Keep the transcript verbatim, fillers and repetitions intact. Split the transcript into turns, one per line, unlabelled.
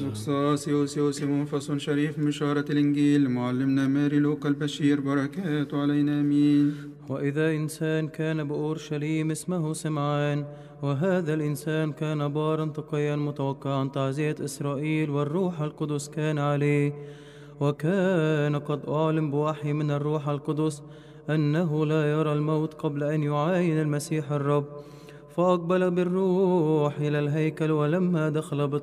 زقصاص يوسيوس منفص شريف مشارة الإنجيل معلمنا ماري لوقا البشير بركاته علينا آمين.
وإذا إنسان كان بأورشليم اسمه سمعان، وهذا الإنسان كان بارا تقيا متوقعا تعزية إسرائيل، والروح القدس كان عليه، وكان قد أعلم بوحي من الروح القدس أنه لا يرى الموت قبل أن يعاين المسيح الرب. فأقبل بالروح إلى الهيكل، ولما دخل